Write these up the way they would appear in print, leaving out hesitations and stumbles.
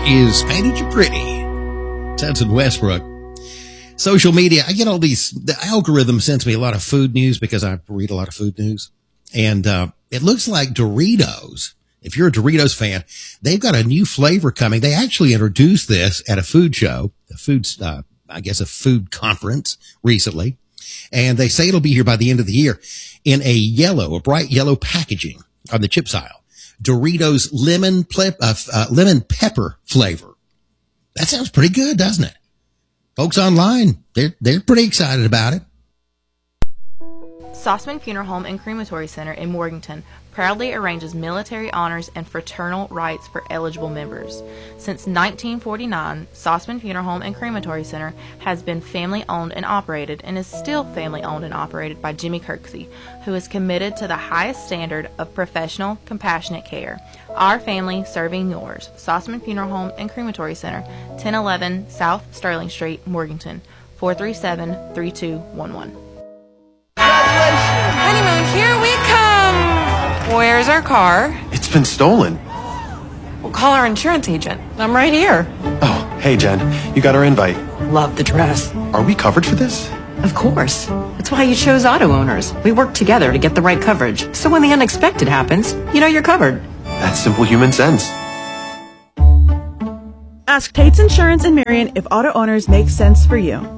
is Painted You Pretty. Hudson Westbrook. Social media, I get all these, the algorithm sends me a lot of food news because I read a lot of food news. And it looks like Doritos, if you're a Doritos fan, they've got a new flavor coming. They actually introduced this at a food show, a food conference recently. And they say it'll be here by the end of the year in a bright yellow packaging on the chips aisle. Doritos lemon pepper flavor. That sounds pretty good, doesn't it? Folks online, they're pretty excited about it. Sossman Funeral Home and Crematory Center in Morganton proudly arranges military honors and fraternal rites for eligible members. Since 1949, Sossman Funeral Home and Crematory Center has been family-owned and operated and is still family-owned and operated by Jimmy Kirksey, who is committed to the highest standard of professional, compassionate care. Our family serving yours. Sossman Funeral Home and Crematory Center, 1011 South Sterling Street, Morganton, 437-3211. Honeymoon, here we come! Where's our car? It's been stolen. We'll call our insurance agent. I'm right here. Oh, hey, Jen. You got our invite. Love the dress. Are we covered for this? Of course. That's why you chose Auto Owners. We work together to get the right coverage. So when the unexpected happens, you know you're covered. That's simple human sense. Ask Tate's Insurance in Marion if Auto Owners makes sense for you.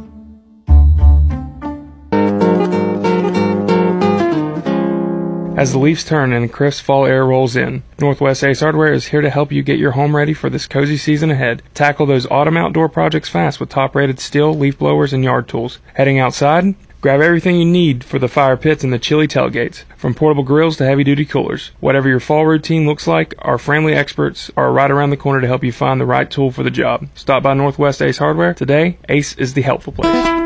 As the leaves turn and the crisp fall air rolls in, Northwest Ace Hardware is here to help you get your home ready for this cozy season ahead. Tackle those autumn outdoor projects fast with top-rated steel, leaf blowers, and yard tools. Heading outside? Grab everything you need for the fire pits and the chilly tailgates, from portable grills to heavy-duty coolers. Whatever your fall routine looks like, our friendly experts are right around the corner to help you find the right tool for the job. Stop by Northwest Ace Hardware today. Ace is the helpful place.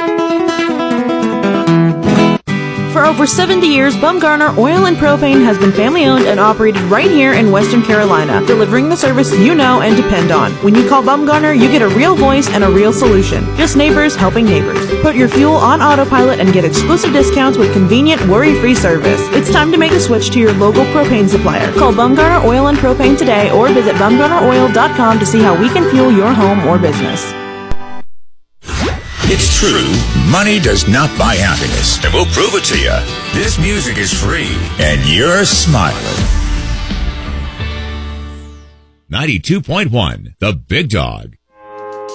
For over 70 years, Bumgarner Oil and Propane has been family-owned and operated right here in Western Carolina, delivering the service you know and depend on. When you call Bumgarner, you get a real voice and a real solution. Just neighbors helping neighbors. Put your fuel on autopilot and get exclusive discounts with convenient, worry-free service. It's time to make a switch to your local propane supplier. Call Bumgarner Oil and Propane today or visit bumgarneroil.com to see how we can fuel your home or business. It's true, money does not buy happiness, and we'll prove it to you. This music is free, and you're smiling. 92.1, The Big Dog.